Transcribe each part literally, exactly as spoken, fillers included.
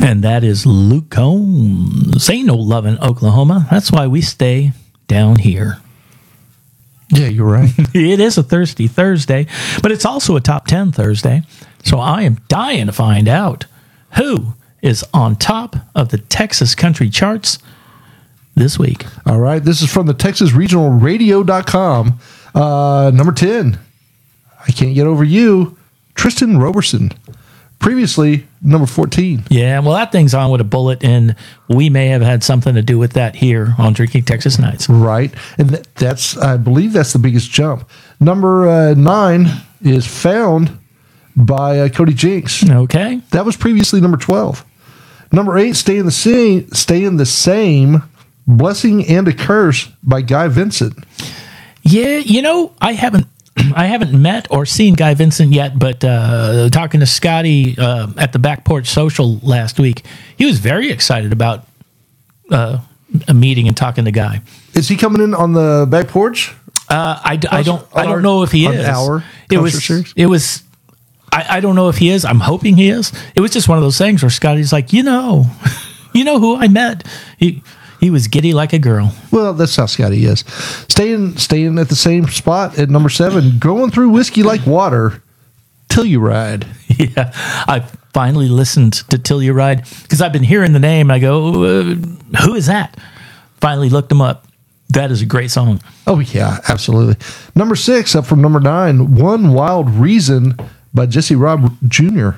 And that is Luke Combs. Ain't no love in Oklahoma. That's why we stay down here. Yeah, you're right. It is a Thirsty Thursday, but it's also a Top ten Thursday. So I am dying to find out who is on top of the Texas country charts this week. All right. This is from the Texas Regional Radio dot com. Uh, number ten, I Can't Get Over You, Tristan Roberson. Previously, number fourteen. Yeah, well, that thing's on with a bullet, and we may have had something to do with that here on Drinking Texas Nights. Right. And th- that's, I believe that's the biggest jump. Number uh, nine is Found by uh, Cody Jinks. Okay. That was previously number twelve. Number eight, Stay in the Same, Stay in the Same, Blessing and a Curse by Guy Vincent. Yeah, you know, I haven't I haven't met or seen Guy Vincent yet, but uh, talking to Scotty uh, at the Back Porch Social last week, he was very excited about uh, a meeting and talking to Guy. Is he coming in on the back porch? Uh, I, I don't I don't know if he on is. Our it was series? it was. I, I don't know if he is. I'm hoping he is. It was just one of those things where Scotty's like, you know, you know who I met. He he was giddy like a girl. Well, that's how Scotty is. Staying staying at the same spot at number seven, Going Through Whiskey Like Water, Till You Ride. Yeah, I finally listened to Till You Ride because I've been hearing the name. I go, uh, who is that? Finally looked him up. That is a great song. Oh, yeah, absolutely. Number six, up from number nine, One Wild Reason by Jesse Robb Junior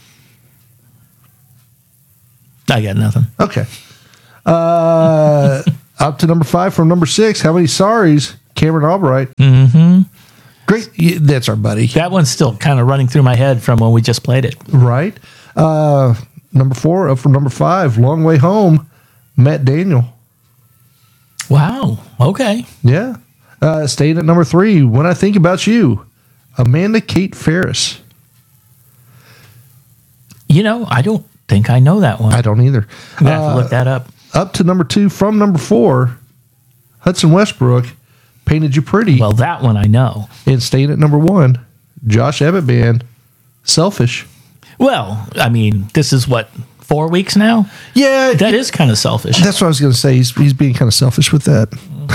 I got nothing. Okay. Uh, up to number five from number six, How Many Sorries, Cameron Albright. Mm-hmm. Great. Yeah, that's our buddy. That one's still kind of running through my head from when we just played it. Right. Uh, number four, up from number five, Long Way Home, Matt Daniel. Wow. Okay. Yeah. Uh, staying at number three, When I Think About You, Amanda Kate Ferris. You know, I don't think I know that one. I don't either. I'm going to have to look that up. Up to number two from number four, Hudson Westbrook, Painted You Pretty. Well, that one I know. And staying at number one, Josh Abbott Band, Selfish. Well, I mean, this is what, four weeks now? Yeah. That is kind of selfish. That's what I was going to say. He's, he's being kind of selfish with that.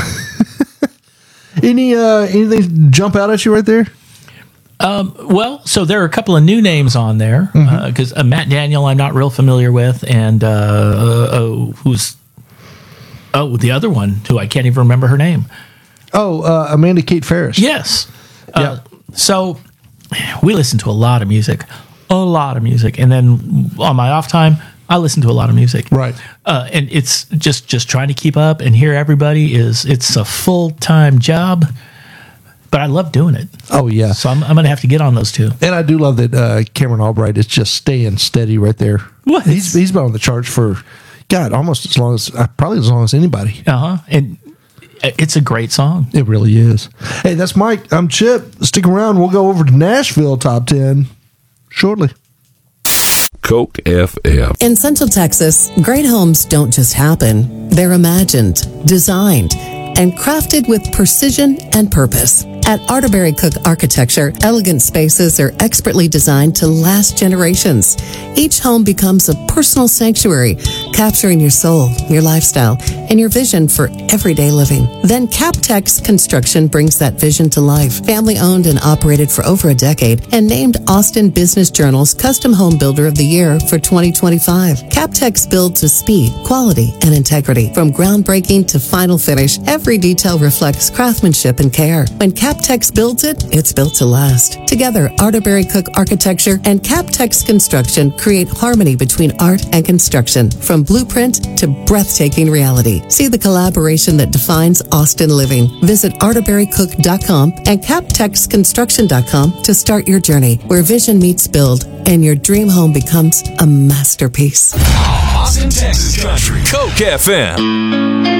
Any uh, anything jump out at you right there? Um, well, so there are a couple of new names on there because mm-hmm. uh, uh, Matt Daniel I'm not real familiar with, and uh, uh, oh, who's oh the other one who I can't even remember her name. Oh, uh, Amanda Kate Ferris. Yes. Yeah. Uh, so we listen to a lot of music, a lot of music, and then on my off time, I listen to a lot of music. Right. Uh, and it's just just trying to keep up and hear everybody is it's a full time job. But I love doing it. Oh, yeah. So I'm, I'm going to have to get on those two. And I do love that uh, Cameron Albright is just staying steady right there. What? He's, he's been on the charts for, God, almost as long as, uh, probably as long as anybody. Uh-huh. And it's a great song. It really is. Hey, that's Mike. I'm Chip. Stick around. We'll go over to Nashville Top ten shortly. Coke F M. In Central Texas, great homes don't just happen. They're imagined, designed, and crafted with precision and purpose. At Arterberry Cook Architecture, elegant spaces are expertly designed to last generations. Each home becomes a personal sanctuary, capturing your soul, your lifestyle, and your vision for everyday living. Then CapTex Construction brings that vision to life. Family owned and operated for over a decade and named Austin Business Journal's Custom Home Builder of the Year for twenty twenty-five. CapTex builds to speed, quality, and integrity. From groundbreaking to final finish, every detail reflects craftsmanship and care. When CapTex builds it, it's built to last. Together, Arterberry Cook Architecture and CapTex Construction create harmony between art and construction, from blueprint to breathtaking reality. See the collaboration that defines Austin living. Visit arterberry cook dot com and captex construction dot com to start your journey, where vision meets build and your dream home becomes a masterpiece. Austin, Texas Country. Coke F M.